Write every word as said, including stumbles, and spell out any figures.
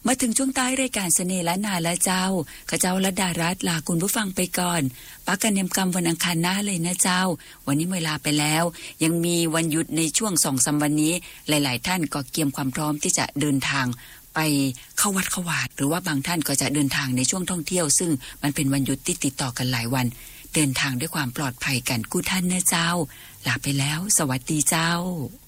มาถึงช่วงใต้รายการเสน่ห์ล้านนาและเจ้าข้าเจ้าละดารัตน์ลาคุณผู้ฟังไปก่อนปะกันยำกรรมวันอังคารหน้าเลยนะเจ้าวันนี้เวลาไปแล้วยังมีวันหยุดในช่วง สองถึงสาม วันนี้หลายๆท่านก็เตรียมความพร้อมที่จะเดินทางไปเข้าวัดเข้าวาดหรือว่าบางท่านก็จะเดินทางในช่วงท่องเที่ยวซึ่งมันเป็นวันหยุดที่ติดต่อกันหลายวันเดินทางด้วยความปลอดภัยกันกู้ท่านนะเจ้าลาไปแล้วสวัสดีเจ้า